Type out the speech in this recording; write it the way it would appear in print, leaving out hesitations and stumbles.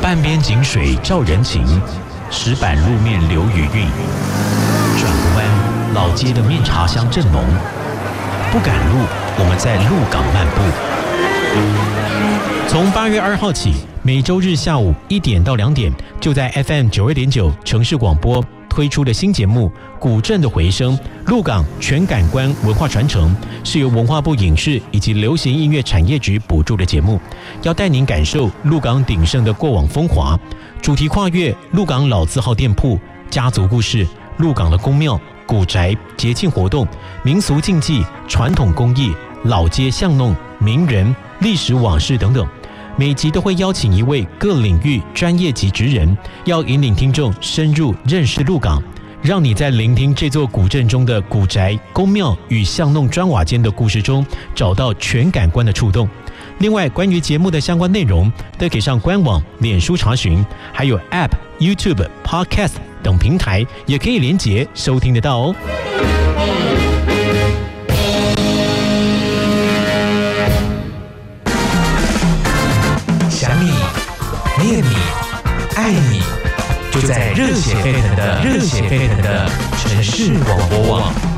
半边井水照人情，石板路面留余韵。转个弯，老街的面茶香正浓。不赶路，我们在鹿港漫步。从8月2号起，每周日下午1点到2点，就在 FM 92.9城市广播推出的新节目《古镇的回声》，鹿港全感官文化传承，是由文化部影视以及流行音乐产业局补助的节目，要带您感受鹿港鼎盛的过往风华。主题跨越鹿港老字号店铺、家族故事、鹿港的宫庙、古宅、节庆活动、民俗禁忌、传统工艺、老街巷弄、名人、历史往事等等。每集都会邀请一位各领域专业级职人，要引领听众深入认识鹿港，让你在聆听这座古镇中的古宅、宫庙与巷弄砖瓦间的故事中，找到全感官的触动。另外，关于节目的相关内容，都可以上官网、脸书查询，还有 App、YouTube、Podcast 等平台，也可以连结收听得到哦。 想你，念你，爱你，就在热血沸腾的城市广播网。